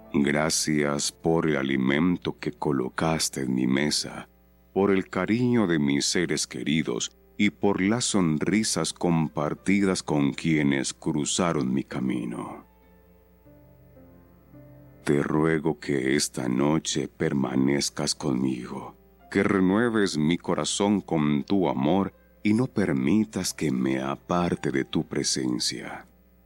Gracias por el alimento que colocaste en mi mesa, por el cariño de mis seres queridos y por las sonrisas compartidas con quienes cruzaron mi camino. Te ruego que esta noche permanezcas conmigo, que renueves mi corazón con tu amor y no permitas que me aparte de tu presencia.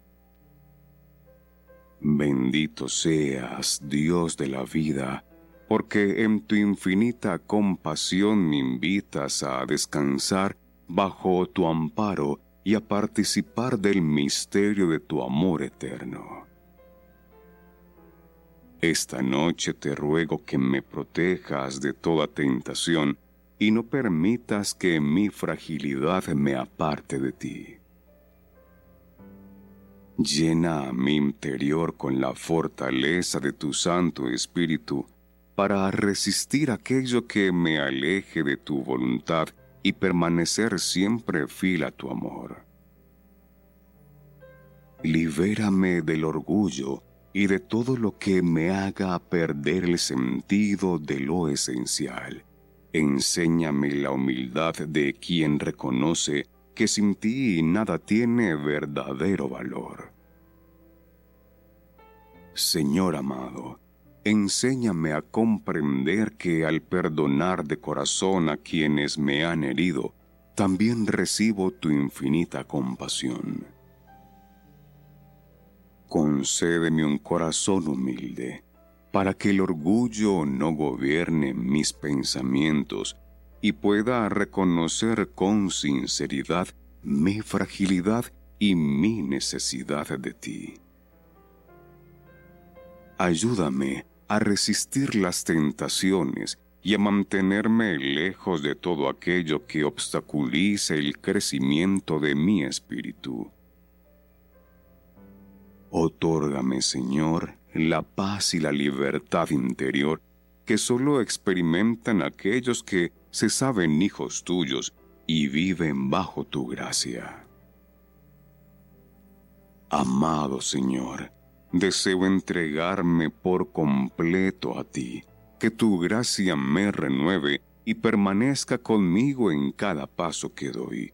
Bendito seas, Dios de la vida, porque en tu infinita compasión me invitas a descansar bajo tu amparo y a participar del misterio de tu amor eterno. Esta noche te ruego que me protejas de toda tentación y no permitas que mi fragilidad me aparte de ti. Llena a mi interior con la fortaleza de tu Santo Espíritu para resistir aquello que me aleje de tu voluntad y permanecer siempre fiel a tu amor. Libérame del orgullo y de todo lo que me haga perder el sentido de lo esencial. Enséñame la humildad de quien reconoce que sin ti nada tiene verdadero valor. Señor amado, enséñame a comprender que al perdonar de corazón a quienes me han herido, también recibo tu infinita compasión. Concédeme un corazón humilde, para que el orgullo no gobierne mis pensamientos y pueda reconocer con sinceridad mi fragilidad y mi necesidad de ti. Ayúdame a resistir las tentaciones y a mantenerme lejos de todo aquello que obstaculice el crecimiento de mi espíritu. Otórgame, Señor, la paz y la libertad interior que solo experimentan aquellos que se saben hijos tuyos y viven bajo tu gracia. Amado Señor, deseo entregarme por completo a ti, que tu gracia me renueve y permanezca conmigo en cada paso que doy.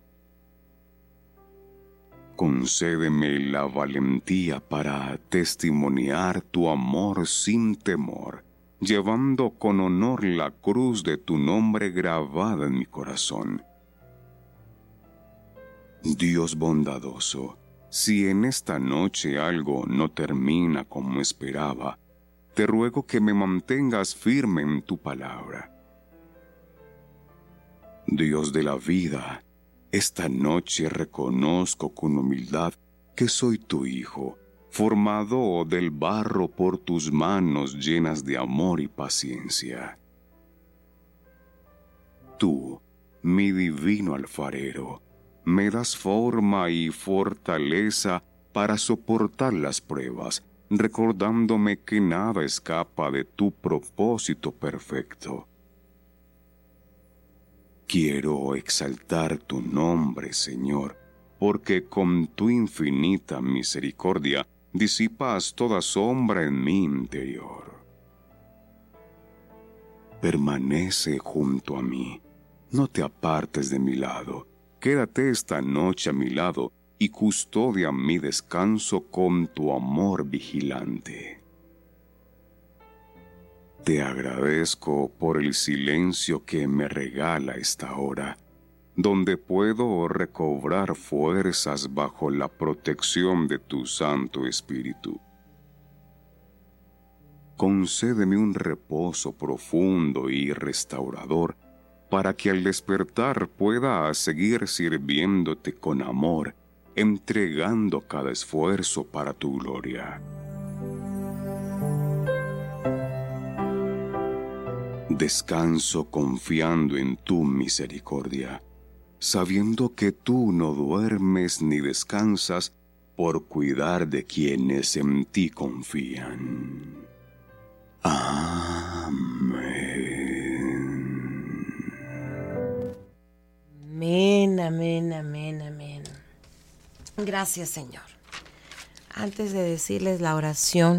Concédeme la valentía para testimoniar tu amor sin temor, llevando con honor la cruz de tu nombre grabada en mi corazón. Dios bondadoso, si en esta noche algo no termina como esperaba, te ruego que me mantengas firme en tu palabra. Dios de la vida, esta noche reconozco con humildad que soy tu hijo, formado del barro por tus manos llenas de amor y paciencia. Tú, mi divino alfarero, me das forma y fortaleza para soportar las pruebas, recordándome que nada escapa de tu propósito perfecto. Quiero exaltar tu nombre, Señor, porque con tu infinita misericordia disipas toda sombra en mi interior. Permanece junto a mí, no te apartes de mi lado, quédate esta noche a mi lado y custodia mi descanso con tu amor vigilante. Te agradezco por el silencio que me regala esta hora, donde puedo recobrar fuerzas bajo la protección de tu Santo Espíritu. Concédeme un reposo profundo y restaurador, para que al despertar pueda seguir sirviéndote con amor, entregando cada esfuerzo para tu gloria. Descanso confiando en tu misericordia, sabiendo que tú no duermes ni descansas por cuidar de quienes en ti confían. Amén. Amén, amén, amén, amén. Gracias, Señor. Antes de decirles la oración,